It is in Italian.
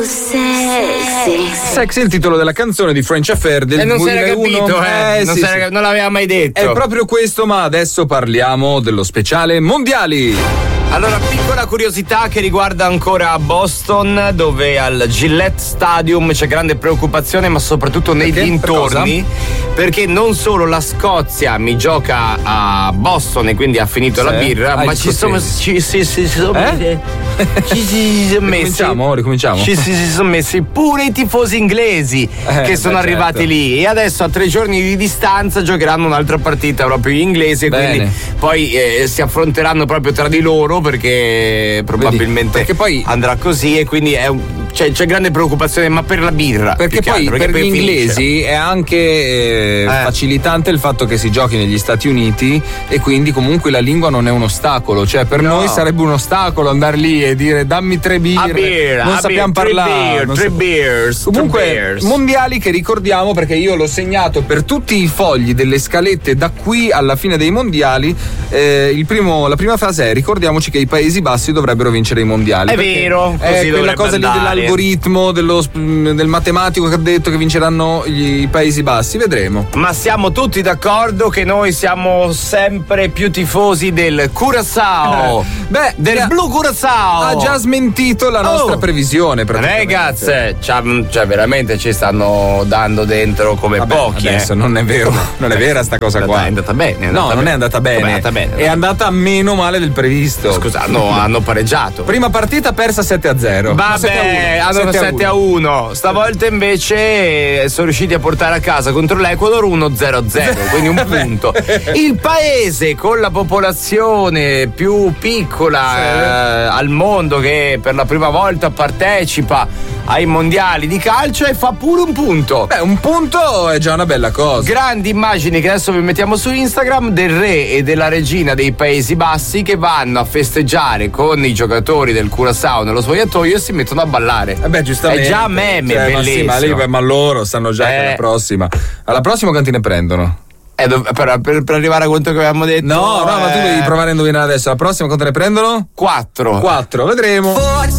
Sexy è il titolo della canzone di French Affair del 2001. Non si era capito, non l'aveva mai detto. È proprio questo, ma adesso parliamo dello speciale mondiali. Allora, piccola curiosità che riguarda ancora Boston, dove al Gillette Stadium c'è grande preoccupazione, ma soprattutto nei dintorni, perché non solo la Scozia mi gioca a Boston e quindi ha finito la birra, ma ci sono ricominciamo. Ci si sono messi pure i tifosi inglesi che sono arrivati lì, e adesso a 3 giorni di distanza giocheranno un'altra partita proprio gli inglesi, e quindi poi si affronteranno proprio tra di loro, perché probabilmente perché poi andrà così, e quindi c'è grande preoccupazione, ma per la birra, perché poi per gli inglesi è anche facilitante il fatto che si giochi negli Stati Uniti, e quindi comunque la lingua non è un ostacolo, cioè per noi sarebbe un ostacolo andare lì e dire dammi 3 birre, non sappiamo parlare, 3 beers. Comunque mondiali che ricordiamo, perché io l'ho segnato per tutti i fogli delle scalette da qui alla fine dei mondiali. La prima frase è: ricordiamoci che i Paesi Bassi dovrebbero vincere i mondiali. È vero, è quella cosa lì dell'algoritmo, del matematico che ha detto che vinceranno i Paesi Bassi, vedremo. Ma siamo tutti d'accordo che noi siamo sempre più tifosi del Curaçao, del Blu Curaçao. Ha già smentito la nostra previsione, ragazzi, cioè veramente ci stanno dando dentro come pochi. Adesso non è vero, non è vera sta cosa qua. È andata bene. Non è andata bene. È andata meno male del previsto. Scusa, hanno pareggiato. Prima partita persa 7-0. Vabbè, hanno 7-1. Stavolta invece sono riusciti a portare a casa contro l'Ecuador 1-0-0, quindi un punto. Il paese con la popolazione più piccola al mondo, che per la prima volta partecipa ai mondiali di calcio e fa pure un punto. Un punto è già una bella cosa. Grandi immagini che adesso vi mettiamo su Instagram del re e della regina dei Paesi Bassi che vanno a festeggiare con i giocatori del Curaçao nello spogliatoio e si mettono a ballare. Giustamente. È già meme, bellissimo. Ma loro sanno già che alla prossima quanti ne prendono? Per arrivare a quanto che avevamo detto. No, ma tu devi provare a indovinare adesso. La prossima quanto ne prendono? 4, vedremo.